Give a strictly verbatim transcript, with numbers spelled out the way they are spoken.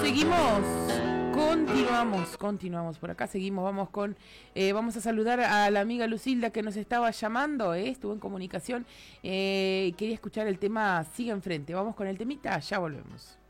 seguimos. Continuamos, continuamos. Por acá seguimos. Vamos con, eh, vamos a saludar a la amiga Lucilda que nos estaba llamando. Eh, estuvo en comunicación. Eh, quería escuchar el tema Sigue Enfrente. Vamos con el temita. Ya volvemos.